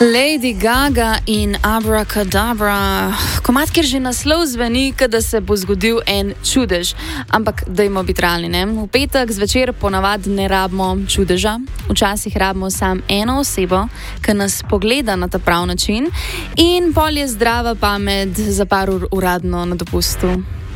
Lady Gaga in Abracadabra. Komad, kjer že naslov zveni, da se bo zgodil en čudež. Ampak dajmo biti realni, ne? V petek zvečer ponavadi ne rabimo čudeža. Včasih rabimo samo eno osebo, ki nas pogleda na ta prav način in pol je zdrava pamet za par ur uradno na dopustu.